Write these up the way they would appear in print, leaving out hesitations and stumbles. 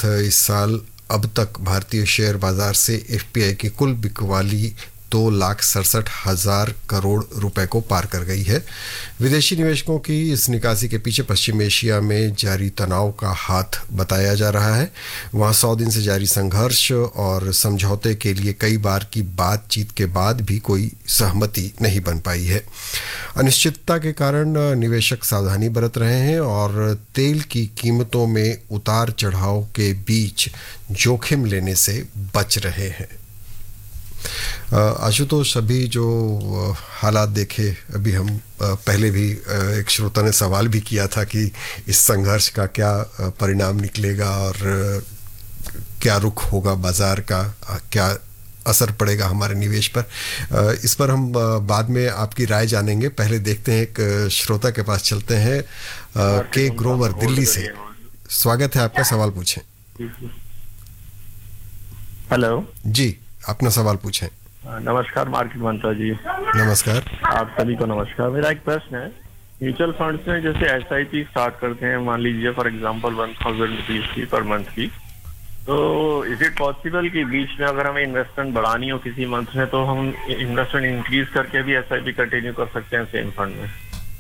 इस साल अब तक भारतीय शेयर बाजार से एफपीआई की कुल बिकवाली 2,67,000 करोड़ रुपए को पार कर गई है। विदेशी निवेशकों की इस निकासी के पीछे पश्चिम एशिया में जारी तनाव का हाथ बताया जा रहा है। वहां 100 दिन से जारी संघर्ष और समझौते के लिए कई बार की बातचीत के बाद भी कोई सहमति नहीं बन पाई है। अनिश्चितता के कारण निवेशक सावधानी बरत रहे हैं और तेल की कीमतों में उतार चढ़ाव के बीच जोखिम लेने से बच रहे हैं। आशुतोष, अभी जो हालात देखे, अभी हम पहले भी एक श्रोता ने सवाल भी किया था कि इस संघर्ष का क्या परिणाम निकलेगा और क्या रुख होगा बाजार का, क्या असर पड़ेगा हमारे निवेश पर। इस पर हम बाद में आपकी राय जानेंगे। पहले देखते हैं, एक श्रोता के पास चलते हैं। के ग्रोवर दिल्ली से, स्वागत है आपका, सवाल पूछें। हेलो जी, अपना सवाल पूछें। नमस्कार मार्केट मंत्रा जी। नमस्कार। आप सभी को नमस्कार। मेरा एक प्रश्न है, म्यूचुअल फंड्स में जैसे एसआईपी स्टार्ट करते हैं, मान लीजिए फॉर एग्जांपल 1000 रुपीज की पर मंथ की, तो इज इट पॉसिबल कि बीच में अगर हमें इन्वेस्टमेंट बढ़ानी हो किसी मंथ में, तो हम इन्वेस्टमेंट इंक्रीज करके भी एसआईपी कंटिन्यू कर सकते हैं सेम फंड में?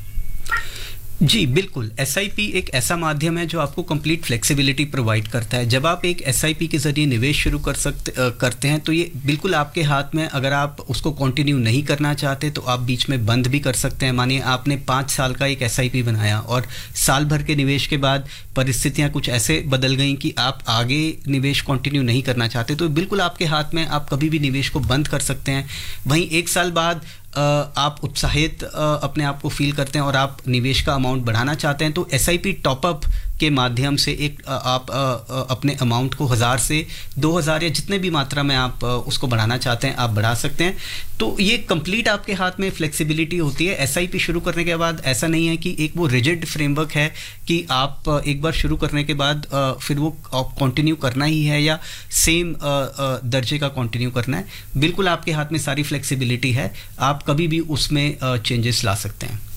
जी बिल्कुल, एसआईपी एक ऐसा माध्यम है जो आपको कंप्लीट फ्लेक्सिबिलिटी प्रोवाइड करता है। जब आप एक एसआईपी के जरिए निवेश शुरू करते हैं तो ये बिल्कुल आपके हाथ में, अगर आप उसको कंटिन्यू नहीं करना चाहते तो आप बीच में बंद भी कर सकते हैं। मानिए आपने 5 साल का एक एसआईपी बनाया और साल भर के निवेश के बाद परिस्थितियां कुछ ऐसे बदल गई कि आप आगे निवेश कंटिन्यू नहीं करना चाहते, तो बिल्कुल आपके हाथ में, आप कभी भी निवेश को बंद कर सकते हैं। वहीं 1 साल बाद आप उत्साहित अपने आप को फील करते हैं और आप निवेश का अमाउंट बढ़ाना चाहते हैं, तो एसआईपी टॉपअप के माध्यम से एक आप अपने अमाउंट को 1000 से 2000 या जितने भी मात्रा में आप उसको बढ़ाना चाहते हैं आप बढ़ा सकते हैं। तो ये कंप्लीट आपके हाथ में फ्लेक्सिबिलिटी होती है। एसआईपी शुरू करने के बाद ऐसा नहीं है कि एक वो रिजिड फ्रेमवर्क है कि आप एक बार शुरू करने के बाद फिर वो कंटिन्यू करना ही है या सेम दर्जे का कंटिन्यू करना है। बिल्कुल आपके हाथ में सारी फ्लेक्सिबिलिटी है, आप कभी भी उसमें चेंजेस ला सकते हैं।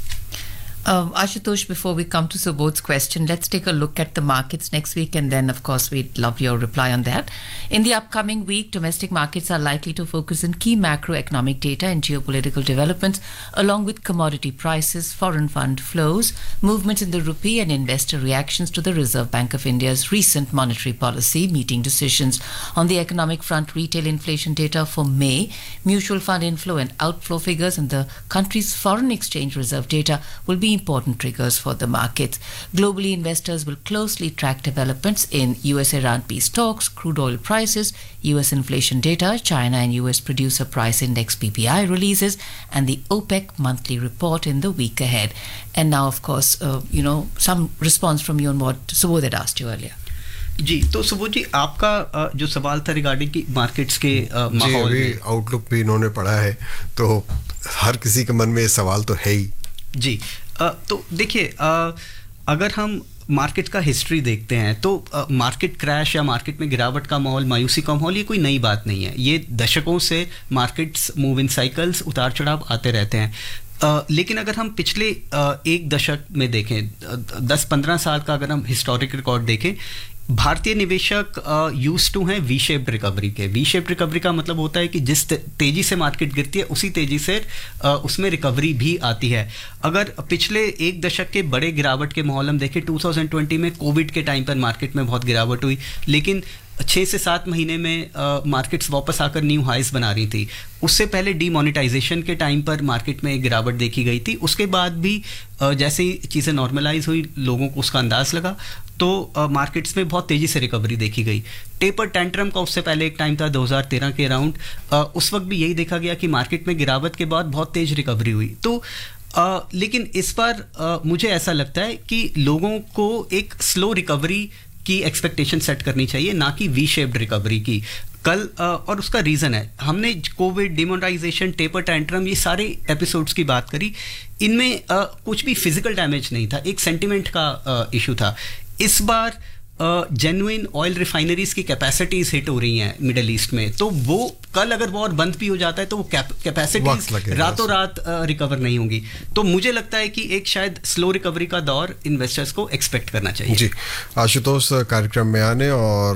Ashutosh, before we come to Subodh's question, let's take a look at the markets next week, and then, of course, we'd love your reply on that. In the upcoming week, domestic markets are likely to focus on key macroeconomic data and geopolitical developments, along with commodity prices, foreign fund flows, movements in the rupee, and investor reactions to the Reserve Bank of India's recent monetary policy meeting decisions. On the economic front, retail inflation data for May, mutual fund inflow and outflow figures, and the country's foreign exchange reserve data will be important triggers for the markets. Globally, investors will closely track developments in US-Iran peace talks, crude oil prices, US inflation data, China and US producer price index PPI releases, and the OPEC monthly report in the week ahead. And now, of course, some response from you on what Subodh had asked you earlier. जी, तो सुबोध जी, आपका जो सवाल था regarding की markets के माहौल में, outlook भी इन्होंने पढ़ा है, तो हर किसी के मन में ये सवाल तो है ही। जी, तो देखिए, अगर हम मार्केट का हिस्ट्री देखते हैं तो मार्केट क्रैश या मार्केट में गिरावट का माहौल, मायूसी का माहौल, ये कोई नई बात नहीं है। ये दशकों से मार्केट्स मूव इन साइकिल्स, उतार चढ़ाव आते रहते हैं। लेकिन अगर हम पिछले एक दशक में देखें, 10-15 साल का अगर हम हिस्टोरिक रिकॉर्ड देखें, भारतीय निवेशक यूज्ड टू हैं वी शेप्ड रिकवरी के। वी शेप्ड रिकवरी का मतलब होता है कि जिस तेजी से मार्केट गिरती है उसी तेजी से उसमें रिकवरी भी आती है। अगर पिछले एक दशक के बड़े गिरावट के माहौल हम देखें, 2020 में कोविड के टाइम पर मार्केट में बहुत गिरावट हुई, लेकिन 6 से 7 महीने में मार्केट्स वापस आकर न्यू हाइस बना रही थी। उससे पहले डीमोनेटाइजेशन के टाइम पर मार्केट में एक गिरावट देखी गई थी। उसके बाद भी जैसे ही चीज़ें नॉर्मलाइज हुई, लोगों को उसका अंदाज़ लगा, तो मार्केट्स में बहुत तेज़ी से रिकवरी देखी गई। टेपर टेंट्रम का उससे पहले एक टाइम था 2013 के अराउंड, उस वक्त भी यही देखा गया कि मार्केट में गिरावट के बाद बहुत तेज़ रिकवरी हुई। तो लेकिन इस बार मुझे ऐसा लगता है कि लोगों को एक स्लो रिकवरी की एक्सपेक्टेशन सेट करनी चाहिए, ना कि वी शेप्ड रिकवरी की। कल और उसका रीज़न है, हमने कोविड, डिमोनेटाइजेशन, टेपर टेंट्रम, ये सारे एपिसोड्स की बात करी, इनमें कुछ भी फिजिकल डैमेज नहीं था, एक सेंटिमेंट का इशू था। इस बार जेन्युइन ऑयल रिफाइनरीज की कैपेसिटीज हिट हो रही हैं मिडल ईस्ट में, तो वो कल अगर वॉर बंद भी हो जाता है तो वो कैपेसिटीज रातों रात रिकवर नहीं होंगी। तो मुझे लगता है कि एक शायद स्लो रिकवरी का दौर इन्वेस्टर्स को एक्सपेक्ट करना चाहिए। जी, आशुतोष कार्यक्रम में आने और